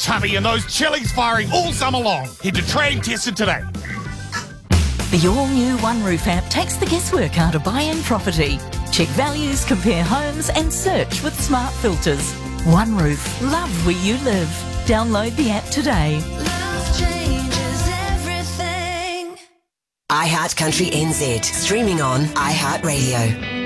chubby and those chilies firing all summer long. Head to Trade Tested today. The all-new OneRoof app takes the guesswork out of buying property. Check values, compare homes and search with smart filters. OneRoof, love where you live. Download the app today. Love changes everything. iHeart Country NZ, streaming on iHeartRadio.